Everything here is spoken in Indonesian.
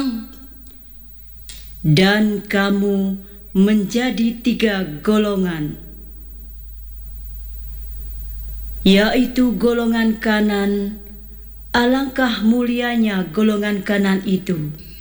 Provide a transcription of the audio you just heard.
datang, dan kamu menjadi 3 golongan, yaitu golongan kanan. Alangkah mulianya golongan kanan itu.